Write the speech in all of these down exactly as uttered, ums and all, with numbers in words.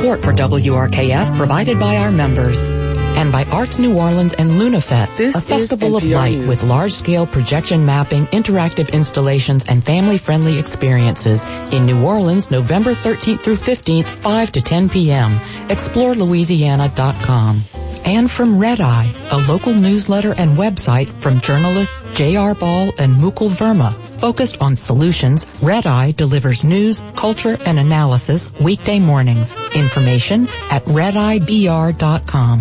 Support for W R K F provided by our members. And by Arts New Orleans and LunaFest, This a festival is of light News. with large-scale projection mapping, interactive installations, and family-friendly experiences in New Orleans, November thirteenth through fifteenth, five to ten p.m. explore louisiana dot com. And from Red Eye, a local newsletter and website from journalists J R. Ball and Mukul Verma. Focused on solutions, Red Eye delivers news, culture, and analysis weekday mornings. Information at red eye b r dot com.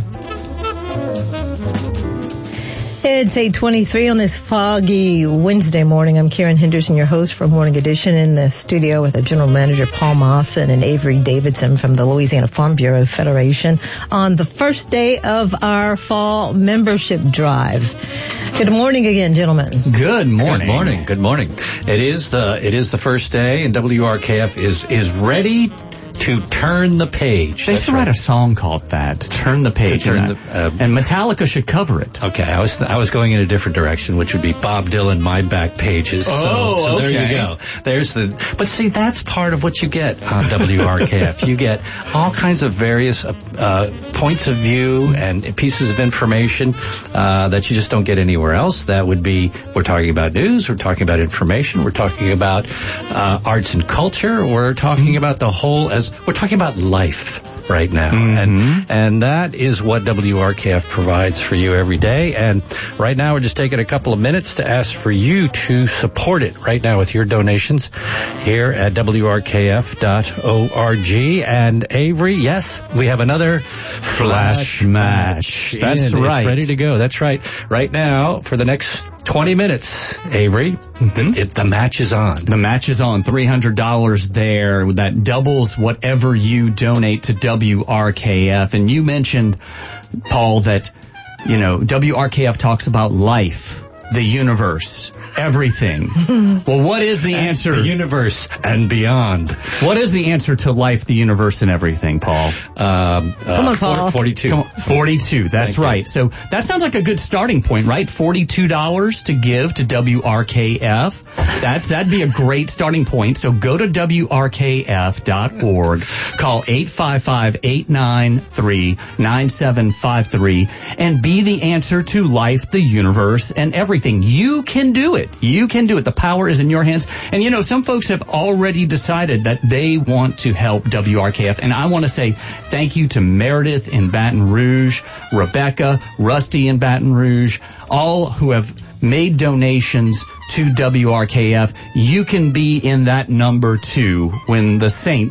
It's eight twenty-three on this foggy Wednesday morning. I'm Karen Henderson, your host for Morning Edition, in the studio with our General Manager Paul Mawson and Avery Davidson from the Louisiana Farm Bureau Federation on the first day of our fall membership drive. Good morning again, gentlemen. Good morning. Good morning. Good morning. It is the it is the first day, and W R K F is is ready to turn the page. They That's should right. write a song called that, Turn the Page. turn and, the, uh, and Metallica should cover it. Okay, I was I was going in a different direction, which would be Bob Dylan, My Back Pages. Oh, so, so there okay. you go. There's the. But see, that's part of what you get on W R K F. You get all kinds of various uh, points of view and pieces of information uh, that you just don't get anywhere else. That would be, we're talking about news, we're talking about information, we're talking about uh, arts and culture, we're talking mm-hmm. about the whole as we're talking about life right now. Mm-hmm. And and that is what W R K F provides for you every day. And right now we're just taking a couple of minutes to ask for you to support it right now with your donations here at W R K F dot org. And Avery, yes, we have another Flash Match. That's in. right. It's ready to go. That's right. Right now, for the next twenty minutes, Avery, mm-hmm. the, it, the match is on. The match is on. three hundred dollars there. That doubles whatever you donate to W R K F. And you mentioned, Paul, that, you know, W R K F talks about life, the universe, everything. Well, what is the answer? The universe and beyond. What is the answer to life, the universe, and everything, Paul? Um, uh, Come on, Paul. forty-two. Come on, forty-two. That's Thank right. you. So that sounds like a good starting point, right? forty-two dollars to give to W R K F. That's, that'd be a great starting point. So go to W R K F dot org, call eight five five, eight nine three, nine seven five three, and be the answer to life, the universe, and everything. You can do it. You can do it. The power is in your hands. And you know, some folks have already decided that they want to help W R K F. And I want to say thank you to Meredith in Baton Rouge, Rebecca, Rusty in Baton Rouge, all who have made donations to W R K F. You can be in that number too when the Saints